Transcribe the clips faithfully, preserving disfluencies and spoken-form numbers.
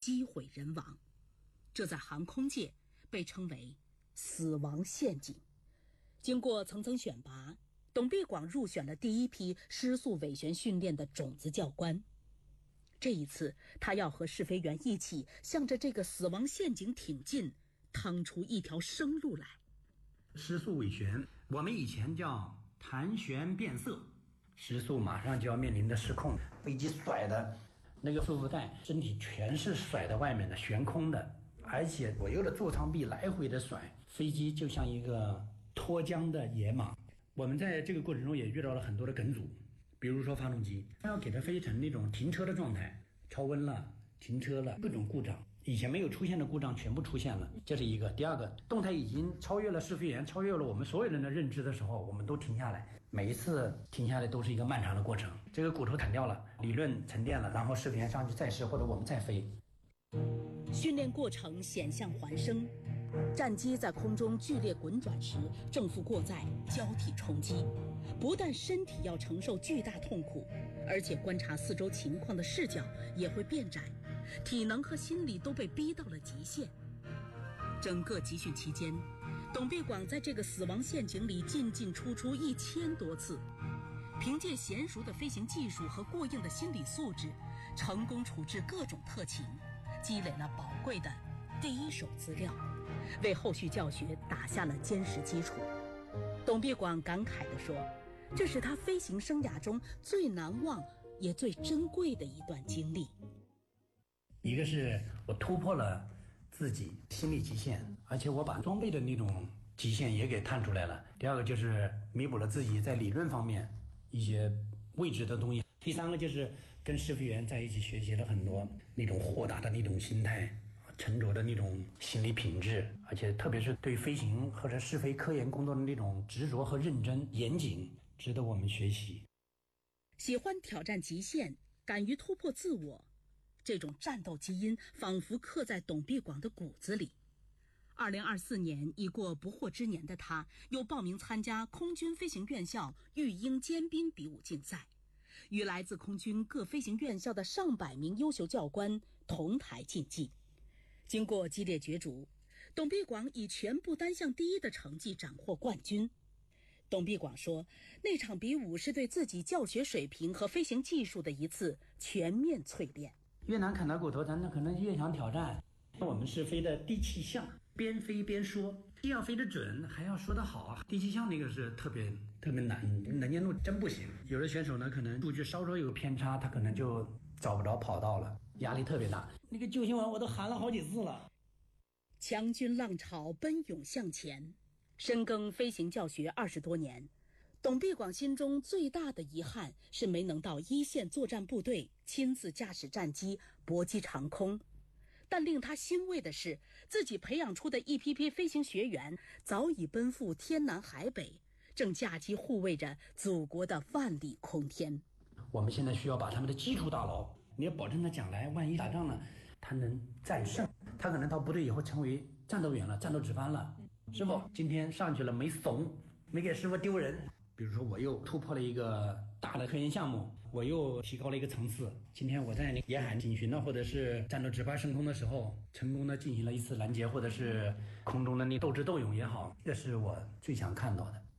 机毁人亡。这在航空界被称为死亡陷阱。经过层层选拔，董必广入选了第一批失速尾旋训练的种子教官。这一次，他要和试飞员一起向着这个死亡陷阱挺进，趟出一条生路来。 失速尾旋，我们以前叫弹旋变色，失速马上就要面临的失控，飞机甩的那个束缚带，身体全是甩在外面的，悬空的，而且左右的座舱壁来回的甩，飞机就像一个脱缰的野马。我们在这个过程中也遇到了很多的梗阻，比如说发动机，要给它飞成那种停车的状态，超温了，停车了，各种故障，以前没有出现的故障全部出现了，这是一个。第二个，动态已经超越了试飞员，超越了我们所有人的认知的时候，我们都停下来，每一次停下来都是一个漫长的过程。这个骨头砍掉了，理论沉淀了，然后试飞员上去再试，或者我们再飞。 训练过程险象环生，战机在空中剧烈滚转时，正负过载交替冲击，不但身体要承受巨大痛苦，而且观察四周情况的视角也会变窄，体能和心理都被逼到了极限。整个集训期间，董必广在这个死亡陷阱里进进出出一千多次，凭借娴熟的飞行技术和过硬的心理素质，成功处置各种特情，积累了宝贵的第一手资料，为后续教学打下了坚实基础。董必广感慨地说，这是他飞行生涯中最难忘也最珍贵的一段经历。 一个是我突破了自己心理极限，而且我把装备的那种极限也给探出来了。第二个就是弥补了自己在理论方面一些未知的东西。第三个就是跟试飞员在一起学习了很多那种豁达的那种心态，沉着的那种心理品质，而且特别是对飞行或者试飞科研工作的那种执着和认真严谨，值得我们学习。 喜欢挑战极限，敢于突破自我，这种战斗基因仿佛刻在董必广的骨子里。二零二四年已过不惑之年的他，又报名参加空军飞行院校育鹰尖兵比武竞赛，与来自空军各飞行院校的上百名优秀教官同台竞技。经过激烈角逐，董必广以全部单项第一的成绩斩获冠军。董必广说，那场比武是对自己教学水平和飞行技术的一次全面淬炼。 越难砍到骨头，咱可能越想挑战。我们是飞的第七项，边飞边说，既要飞得准，还要说得好。第七项那个是特别特别难，能见度真不行。有的选手呢，可能数据稍稍有偏差，他可能就找不着跑道了，压力特别大。那个救心丸我都喊了好几次了。 强军浪潮奔涌向前，深耕飞行教学二十多年，董必广心中最大的遗憾是没能到一线作战部队亲自驾驶战机搏击长空。但令他欣慰的是，自己培养出的一批批飞行学员早已奔赴天南海北，正驾机护卫着祖国的万里空天。 我们现在需要把他们的基础打牢，你要保证他将来万一打仗了，他能战胜，他可能到部队以后成为战斗员了，战斗值班了。师傅今天上去了没怂，没给师傅丢人。比如说我又突破了一个大的科研项目，我又提高了一个层次。今天我在沿海警巡呢，或者是战斗值班升空的时候，成功的进行了一次拦截，或者是空中的那斗智斗勇也好，这是我最想看到的。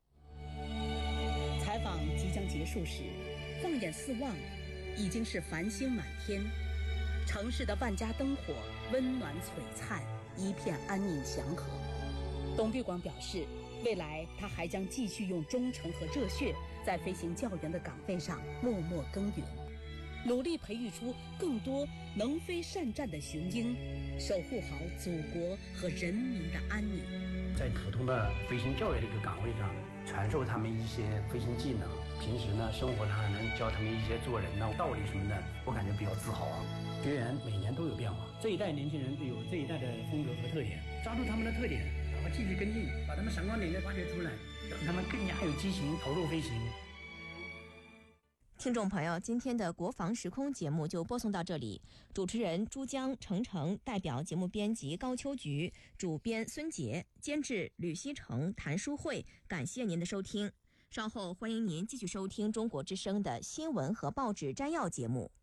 采访即将结束时，放眼四望，已经是繁星满天，城市的万家灯火温暖璀璨，一片安宁祥和。董必广表示，未来他还将继续用忠诚和热血，在飞行教员的岗位上默默耕耘，努力培育出更多能飞善战的雄鹰，守护好祖国和人民的安宁。 在普通的飞行教育的一个岗位上，传授他们一些飞行技能，平时呢生活上能教他们一些做人的道理什么的，我感觉比较自豪啊。学员每年都有变化，这一代年轻人都有这一代的风格和特点，抓住他们的特点，然后继续跟进，把他们闪光点给发掘出来，让他们更加有激情投入飞行。 听众朋友，今天的国防时空节目就播送到这里，主持人珠江、程程，代表节目编辑高秋菊，主编孙杰，监制吕希成、谭淑慧，感谢您的收听。稍后欢迎您继续收听中国之声的新闻和报纸摘要节目。